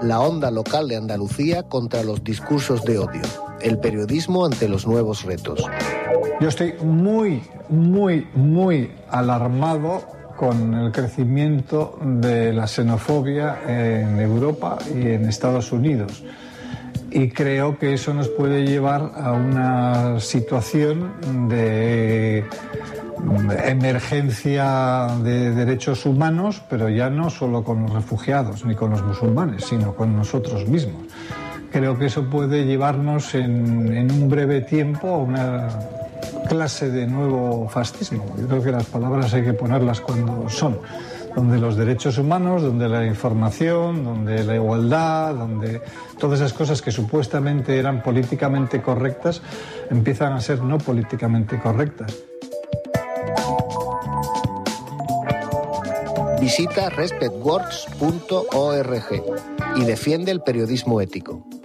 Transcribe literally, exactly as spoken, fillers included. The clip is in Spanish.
la onda local de Andalucía contra los discursos de odio. El periodismo ante los nuevos retos. Yo estoy muy, muy, muy alarmado con el crecimiento de la xenofobia en Europa y en Estados Unidos. Y creo que eso nos puede llevar a una situación de emergencia de derechos humanos, pero ya no solo con los refugiados ni con los musulmanes, sino con nosotros mismos. Creo que eso puede llevarnos en, en un breve tiempo a una clase de nuevo fascismo. Yo creo que las palabras hay que ponerlas cuando son, donde los derechos humanos, donde la información, donde la igualdad, donde todas esas cosas que supuestamente eran políticamente correctas empiezan a ser no políticamente correctas. Visita respect works punto org y defiende el periodismo ético.